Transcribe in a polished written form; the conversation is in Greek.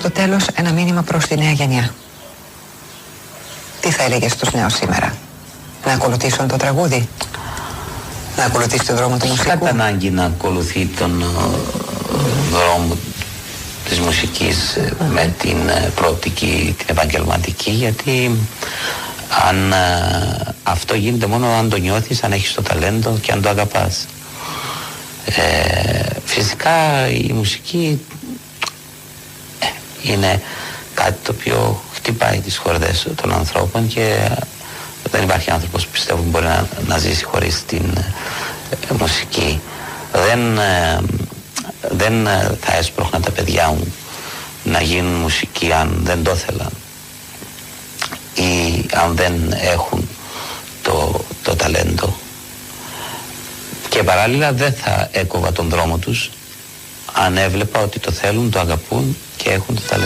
στο τέλος ένα μήνυμα προς τη νέα γενιά. Τι θα έλεγες στους νέους σήμερα? Να ακολουθήσουν το τραγούδι? Να ακολουθήσει τον δρόμο του μουσικού? Κατά ανάγκη να ακολουθεί τον δρόμο της μουσικής με την προοπτική, την επαγγελματική, γιατί αν αυτό γίνεται μόνο αν το νιώθεις, αν έχεις το ταλέντο και αν το αγαπάς. Φυσικά η μουσική είναι κάτι το οποίο χτυπάει τις χορδές των ανθρώπων και δεν υπάρχει άνθρωπος που πιστεύω μπορεί να ζήσει χωρίς την μουσική. Δεν θα έσπρωχνα τα παιδιά μου να γίνουν μουσικοί αν δεν το ήθελαν ή αν δεν έχουν το ταλέντο, και παράλληλα δεν θα έκοβα τον δρόμο τους αν έβλεπα ότι το θέλουν, το αγαπούν και έχουν το ταλέντο.